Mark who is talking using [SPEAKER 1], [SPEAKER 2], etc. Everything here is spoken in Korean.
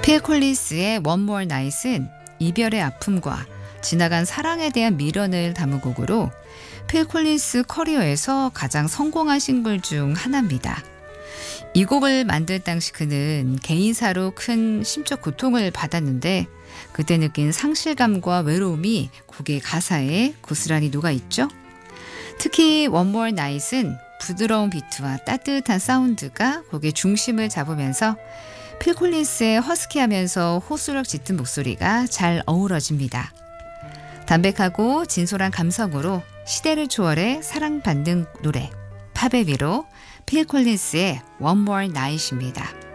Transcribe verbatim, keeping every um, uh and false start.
[SPEAKER 1] 필 콜린스의 One More Night은 이별의 아픔과 지나간 사랑에 대한 미련을 담은 곡으로 필 콜린스 커리어에서 가장 성공한 싱글 중 하나입니다. 이 곡을 만들 당시 그는 개인사로 큰 심적 고통을 받았는데 그때 느낀 상실감과 외로움이 곡의 가사에 고스란히 녹아있죠. 특히 One More Night은 부드러운 비트와 따뜻한 사운드가 곡의 중심을 잡으면서 필 콜린스의 허스키하면서 호소력 짙은 목소리가 잘 어우러집니다. 담백하고 진솔한 감성으로 시대를 초월해 사랑받는 노래 팝의 위로 필 콜린스의 One More Night입니다.